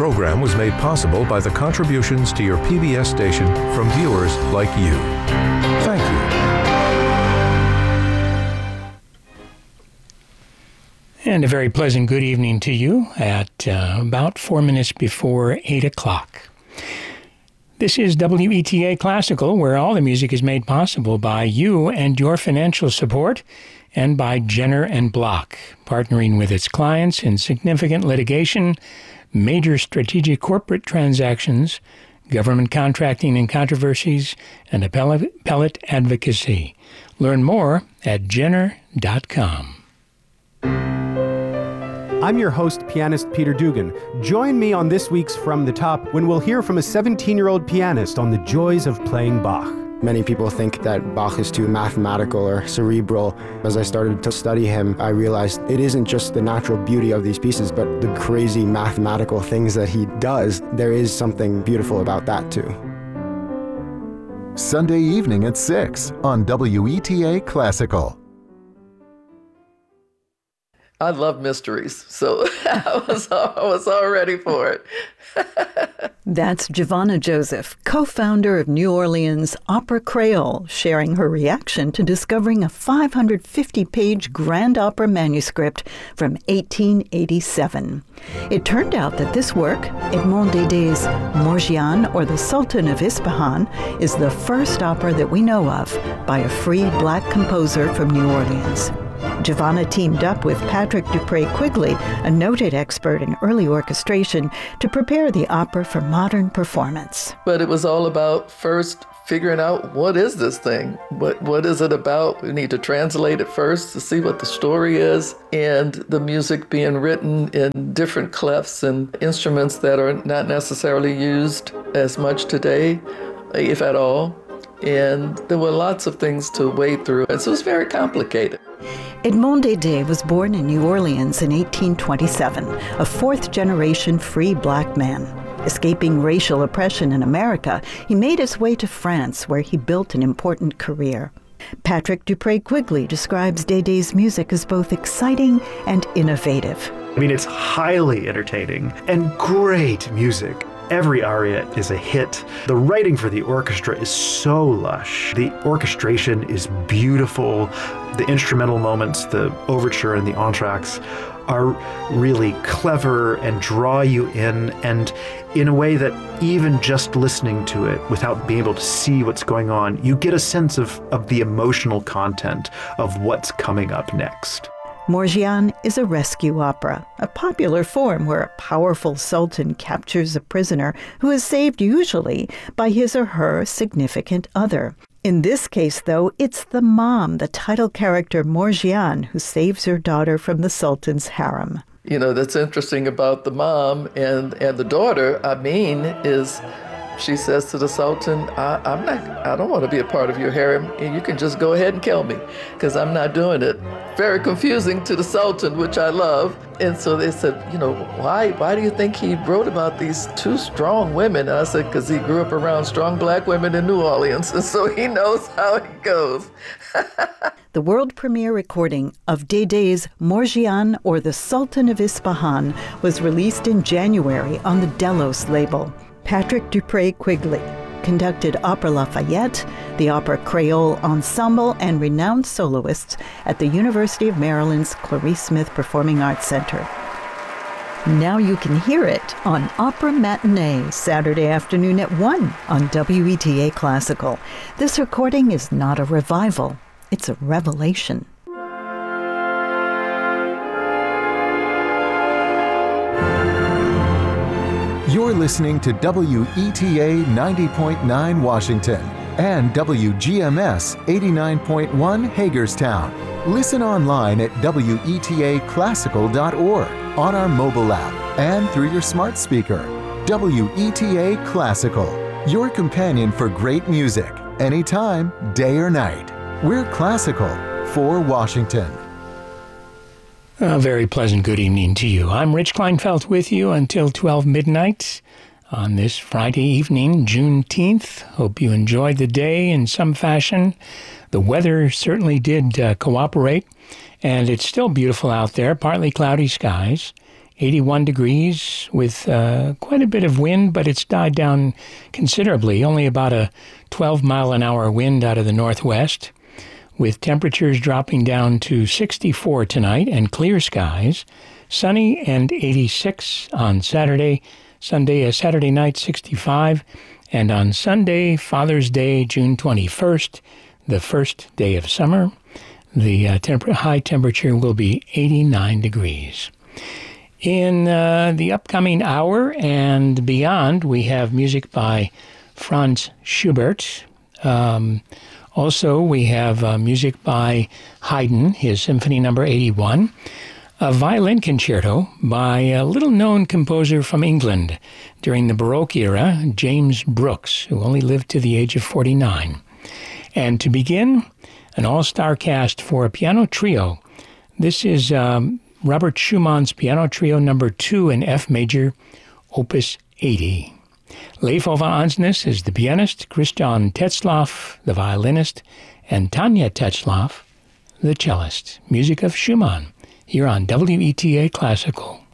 program was made possible by the contributions to your PBS station from viewers like you. Thank you. And a very pleasant good evening to you at about 4 minutes before 8 o'clock. This is WETA Classical, where all the music is made possible by you and your financial support, and by Jenner and Block, partnering with its clients in significant litigation, major strategic corporate transactions, government contracting and controversies, and appellate advocacy. Learn more at Jenner.com. I'm your host, pianist Peter Dugan. Join me on this week's From the Top when we'll hear from a 17-year-old pianist on the joys of playing Bach. Many people think that Bach is too mathematical or cerebral. As I started to study him, I realized it isn't just the natural beauty of these pieces, but the crazy mathematical things that he does. There is something beautiful about that too. Sunday evening at 6 on WETA Classical. I love mysteries, so I was all ready for it. That's Giovanna Joseph, co-founder of New Orleans Opera Creole, sharing her reaction to discovering a 550-page grand opera manuscript from 1887. It turned out that this work, Edmond Dédé's Morgiane, or the Sultan of Ispahan, is the first opera that we know of by a free black composer from New Orleans. Giovanna teamed up with Patrick Dupré Quigley, a noted expert in early orchestration, to prepare the opera for modern performance. But it was all about first figuring out, what is this thing? What is it about? We need to translate it first to see what the story is, and the music being written in different clefs and instruments that are not necessarily used as much today, if at all. And there were lots of things to wade through, and so it was very complicated. Edmond Dédé was born in New Orleans in 1827, a fourth-generation free black man. Escaping racial oppression in America, he made his way to France, where he built an important career. Patrick Dupré Quigley describes Dédé's music as both exciting and innovative. I mean, it's highly entertaining and great music. Every aria is a hit. The writing for the orchestra is so lush. The orchestration is beautiful. The instrumental moments, the overture and the entr'actes, are really clever and draw you in a way that even just listening to it without being able to see what's going on, you get a sense of the emotional content of what's coming up next. Morgiane is a rescue opera, a popular form where a powerful sultan captures a prisoner who is saved usually by his or her significant other. In this case, though, it's the mom, the title character Morgiane, who saves her daughter from the sultan's harem. You know, that's interesting about the mom and the daughter, Amin, is she says to the Sultan, I don't want to be a part of your harem, and you can just go ahead and kill me, because I'm not doing it. Very confusing to the Sultan, which I love. And so they said, you know, why do you think he wrote about these two strong women? And I said, because he grew up around strong black women in New Orleans, and so he knows how it goes. The world premiere recording of Dédé's Morgiane, or the Sultan of Ispahan, was released in January on the Delos label. Patrick Dupré Quigley conducted Opera Lafayette, the Opera Creole Ensemble, and renowned soloists at the University of Maryland's Clarice Smith Performing Arts Center. Now you can hear it on Opera Matinee, Saturday afternoon at 1 on WETA Classical. This recording is not a revival, it's a revelation. You're listening to WETA 90.9 Washington and WGMS 89.1 Hagerstown. Listen online at WETAclassical.org, on our mobile app, and through your smart speaker. WETA Classical, your companion for great music, anytime, day or night. We're classical for Washington. A very pleasant good evening to you. I'm Rich Kleinfeld with you until 12 midnight on this Friday evening, Juneteenth. Hope you enjoyed the day in some fashion. The weather certainly did cooperate, and it's still beautiful out there, partly cloudy skies. 81 degrees with quite a bit of wind, but it's died down considerably, only about a 12-mile-an-hour wind out of the northwest, with temperatures dropping down to 64 tonight and clear skies, sunny and 86 on Saturday. Saturday night, 65, and on Sunday, Father's Day, June 21st, the first day of summer, the high temperature will be 89 degrees. In the upcoming hour and beyond, we have music by Franz Schubert. Also, we have music by Haydn, his Symphony No. 81. A violin concerto by a little-known composer from England during the Baroque era, James Brooks, who only lived to the age of 49. And to begin, an all-star cast for a piano trio. This is Robert Schumann's Piano Trio No. 2 in F major, Opus 80. Leif Ove Ansnes is the pianist, Christian Tetzlaff, the violinist, and Tanya Tetzlaff, the cellist. Music of Schumann, here on WETA Classical.